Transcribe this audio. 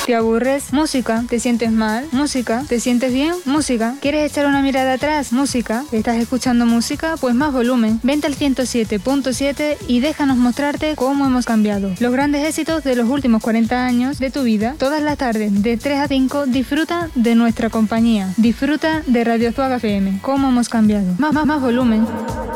¿Te aburres? Música. ¿Te sientes mal? Música. ¿Te sientes bien? Música. ¿Quieres echar una mirada atrás? Música. ¿Estás escuchando música? Pues más volumen. Vente al 107.7 y déjanos mostrarte cómo hemos cambiado. Los grandes éxitos de los últimos 40 años de tu vida. Todas las tardes de 3 a 5 disfruta de nuestra compañía. Disfruta de Radio Zuaga FM. Cómo hemos cambiado. Más volumen.